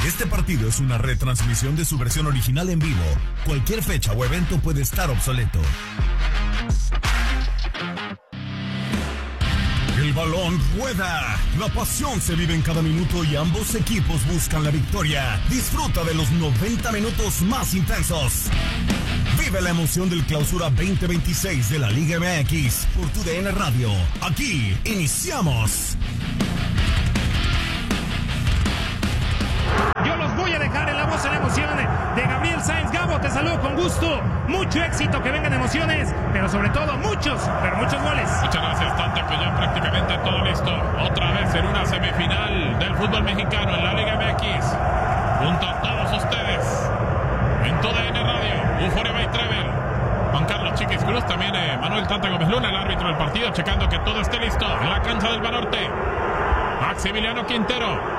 Este partido es una retransmisión de su versión original en vivo. Cualquier fecha o evento puede estar obsoleto. El balón rueda. La pasión se vive en cada minuto y ambos equipos buscan la victoria. Disfruta de los 90 minutos más intensos. Vive la emoción del Clausura 2026 de la Liga MX por TUDN Radio. Aquí iniciamos. Yo los voy a dejar en la voz, en la emoción de Gabriel Sainz. Gabo, te saludo con gusto. Mucho éxito, que vengan emociones, pero sobre todo muchos goles. Muchas gracias, Tante, que ya prácticamente todo listo. Otra vez en una semifinal del fútbol mexicano en la Liga MX. Junto a todos ustedes en TUDN Radio, Euforia by Travel. Juan Carlos Chiquis Cruz, también Manuel Tata Gómez Luna, el árbitro del partido, checando que todo esté listo en la cancha del Banorte. Maximiliano Quintero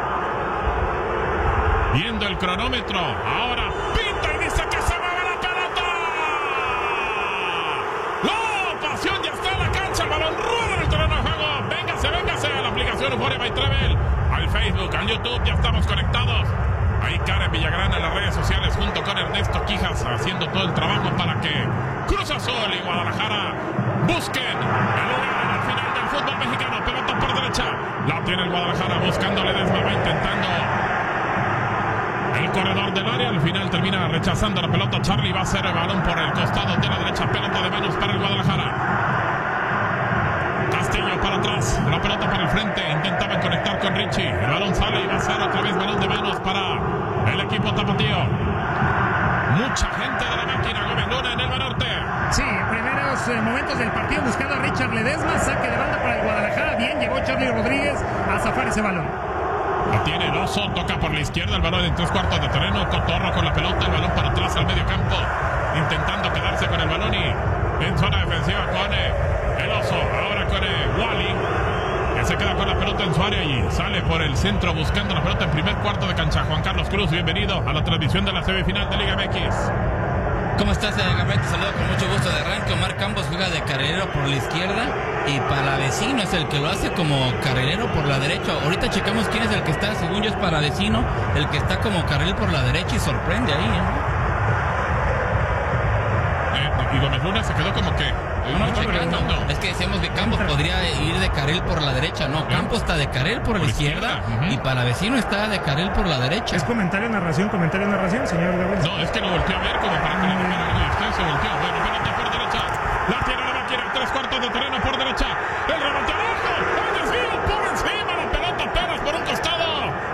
viendo el cronómetro, ahora pinta y dice que se mueve la pelota. ¡Oh! Pasión, ya está en la cancha, el balón rueda en el terreno de juego. Véngase a la aplicación Euforia by Travel, al Facebook, al YouTube, ya estamos conectados. Ahí Karen Villagrana en las redes sociales junto con Ernesto Quijas haciendo todo el trabajo para que Cruz Azul y Guadalajara busquen el lugar en el final del fútbol mexicano. Pelota por derecha, la tiene el Guadalajara buscando Ledesma, va intentando el corredor del área, al final termina rechazando la pelota. Charlie va a hacer el balón por el costado de la derecha, pelota de manos para el Guadalajara. Castillo para atrás, la pelota para el frente, intentaban conectar con Richie, el balón sale y va a ser otra vez balón de manos para el equipo tapatío. Mucha gente de la máquina, Gómez Luna en el Banorte. Sí, primeros momentos del partido buscando a Richard Ledesma, saque de banda para el Guadalajara. Bien, llegó Charlie Rodríguez a zafar ese balón. Lo tiene el Oso, toca por la izquierda, el balón en 3/4 de terreno, Cotorro con la pelota, el balón para atrás al medio campo, intentando quedarse con el balón y en zona defensiva con el Oso, ahora con Wally, que se queda con la pelota en su área y sale por el centro buscando la pelota en primer cuarto de cancha. Juan Carlos Cruz, bienvenido a la transmisión de la semifinal de Liga MX. ¿Cómo estás, Gabriel? Te saludo con mucho gusto de arranque. Omar Campos juega de carrilero por la izquierda y Palavecino es el que lo hace como carrilero por la derecha. Ahorita checamos quién es el que está, según yo es Palavecino, el que está como carril por la derecha y sorprende ahí. Y Gómez Luna se quedó como que... Es que decíamos que Campos podría ir de carril por la derecha. No, Campos está de carril por la izquierda y Palavecino está de carril por la derecha. Es comentario, narración, señor Gabriel. No, es que lo volteó a ver como para que le dijera algo y usted se volteó. Bueno, pelota por derecha, la tiene la máquina, 3/4 de terreno por derecha, el remate abajo, el desvío por encima, la pelota apenas por un costado.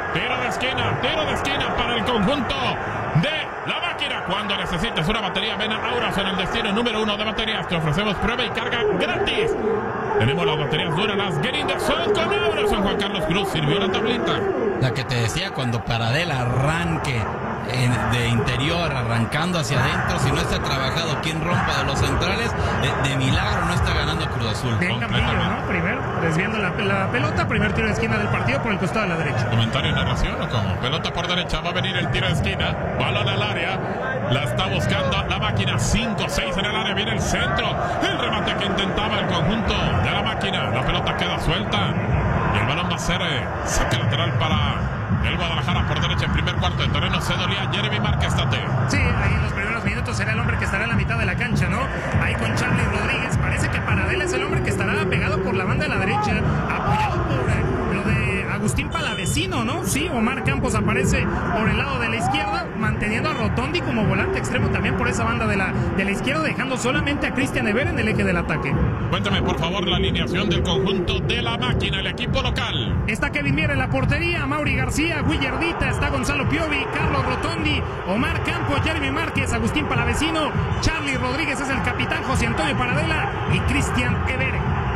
Tiro de esquina para el conjunto de la máquina. Cuando necesites una batería, ven a Auras en el destino número 1 de baterías. Te ofrecemos prueba y carga gratis. Tenemos las baterías Duralas Gerinderson con Auras. Juan Carlos Cruz sirvió la tablita. La que te decía, cuando Paradel arranque de interior, arrancando hacia adentro, si no está trabajado quien rompa de los centrales, de milagro no está ganando Cruz Azul. Bien Campillo, ¿no? Primero, desviando la pelota, primer tiro de esquina del partido por el costado de la derecha. ¿Comentario y narración o cómo? Pelota por derecha, va a venir el tiro de esquina, balón al área, la está buscando la máquina, 5-6 en el área, viene el centro, el remate que intentaba el conjunto de la máquina, la pelota queda suelta y el balón va a ser saque lateral para el Guadalajara por derecha en primer cuarto de terreno. Se dolía Jeremy Márquez, Tate. Sí, ahí en los primeros minutos será el hombre que estará en la mitad de la cancha, ¿no? Ahí con Charlie Rodríguez, parece que Paradel es el hombre que estará pegado por la banda de la derecha, apoyado por lo de Agustín Palavecino, ¿no? Sí, Omar Campos aparece por el lado de la izquierda, manteniendo a Rotondi como volante extremo también por esa banda de la izquierda, dejando solamente a Cristian Ever en el eje del ataque. Cuéntame, por favor, la alineación del conjunto de la máquina, el equipo local. Está Kevin Mier en la portería, Mauri García, Guillardita, está Gonzalo Piovi, Carlos Rotondi, Omar Campos, Jeremy Márquez, Agustín Palavecino, Charlie Rodríguez es el capitán, José Antonio Paradela y Cristian Ever.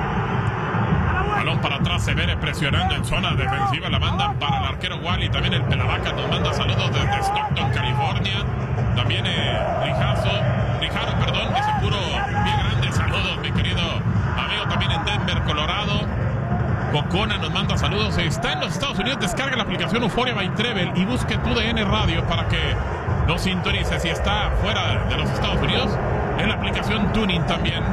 Balón para atrás, Severe presionando en zona defensiva, la mandan para el arquero Wally, también el Pelavaca nos manda saludos desde Stockton, California, también Rijaro, dice puro bien grande, saludos mi querido amigo, también en Denver, Colorado. Bocona nos manda saludos, está en los Estados Unidos, descarga la aplicación Euforia by Travel y busque TUDN Radio para que nos sintonice. Si está fuera de los Estados Unidos, en la aplicación Tuning también.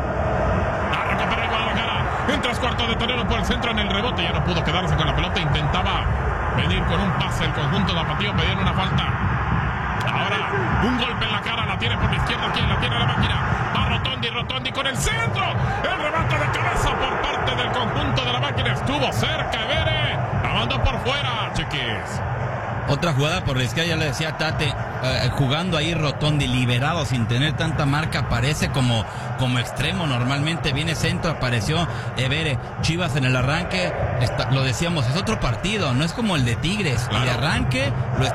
A recuperar el Guadalajara, en 3/4 de terreno por el centro en el rebote, ya no pudo quedarse con la pelota, intentaba venir con un pase el conjunto tapatío, pedían una falta. Ahora, un golpe en la cara, la tiene por la izquierda, ¿quién la tiene la máquina? Va Rotondi con el centro, el remate de cabeza por parte del conjunto de la máquina, estuvo cerca Evere, la mandó por fuera, Chiquis. Otra jugada por la izquierda, ya le decía Tate, jugando ahí Rotondi, liberado sin tener tanta marca, aparece como extremo, normalmente viene centro, apareció Evere. Chivas en el arranque, lo decíamos, es otro partido, no es como el de Tigres, claro. Y de arranque lo